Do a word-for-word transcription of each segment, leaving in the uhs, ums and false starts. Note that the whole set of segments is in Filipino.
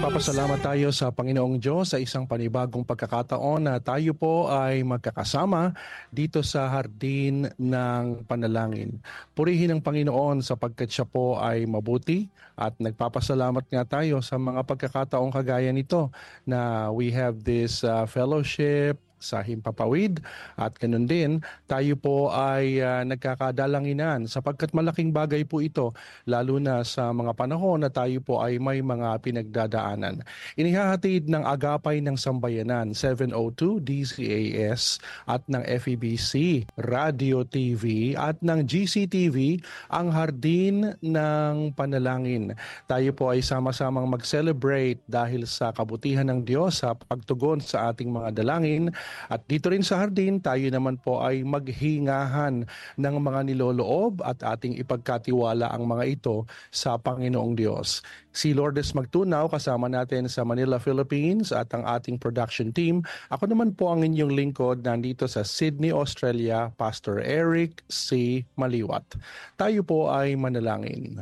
Nagpapasalamat tayo sa Panginoong Diyos sa isang panibagong pagkakataon na tayo po ay magkakasama dito sa Hardin ng Panalangin. Purihin ang Panginoon sapagkat siya po ay mabuti at nagpapasalamat nga tayo sa mga pagkakataong kagaya nito na we have this uh, fellowship sa Himpapawid at ganun din tayo po ay uh, nagkakadalanginan sapagkat malaking bagay po ito lalo na sa mga panahon na tayo po ay may mga pinagdadaanan. Inihahatid ng Agapay ng Sambayanan seven oh two D C A S at ng F E B C Radio T V at ng G C T V ang Hardin ng Panalangin. Tayo po ay sama-samang mag-celebrate dahil sa kabutihan ng Diyos sa pagtugon sa ating mga dalangin. At dito rin sa Hardin, tayo naman po ay maghingahan ng mga niloloob at ating ipagkatiwala ang mga ito sa Panginoong Diyos. Si Lourdes Magtunaw kasama natin sa Manila, Philippines at ang ating production team. Ako naman po ang inyong lingkod nandito sa Sydney, Australia, Pastor Eric C. Maliwat. Tayo po ay manalangin.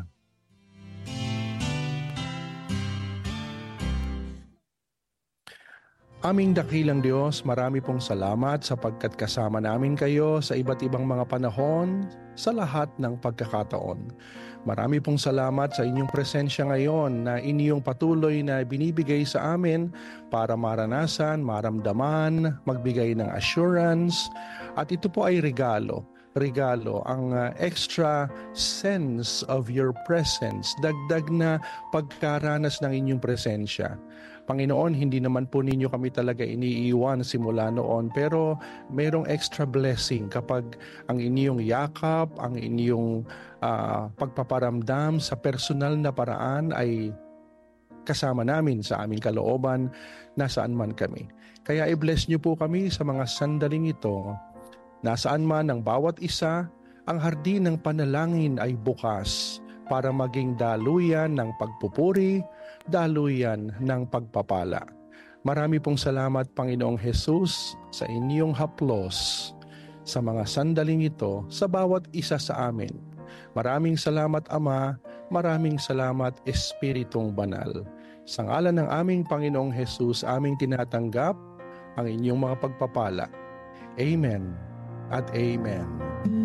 Aming dakilang Diyos, marami pong salamat sapagkat kasama namin kayo sa iba't ibang mga panahon sa lahat ng pagkakataon. Marami pong salamat sa inyong presensya ngayon na inyong patuloy na binibigay sa amin para maranasan, maramdaman, magbigay ng assurance at ito po ay regalo. Regalo, ang uh, extra sense of your presence, dagdag na pagkaranas ng inyong presensya. Panginoon, hindi naman po ninyo kami talaga iniiwan simula noon, pero mayroong extra blessing kapag ang inyong yakap, ang inyong uh, pagpaparamdam sa personal na paraan ay kasama namin sa aming kalooban nasaan man kami. Kaya i-bless niyo po kami sa mga sandaling ito. Nasaan man ang bawat isa, ang hardin ng panalangin ay bukas para maging daluyan ng pagpupuri, daluyan ng pagpapala. Marami pong salamat, Panginoong Jesus, sa inyong haplos sa mga sandaling ito sa bawat isa sa amin. Maraming salamat, Ama. Maraming salamat, Espiritong Banal. Sa ngalan ng aming Panginoong Jesus, aming tinatanggap ang inyong mga pagpapala. Amen at Amen.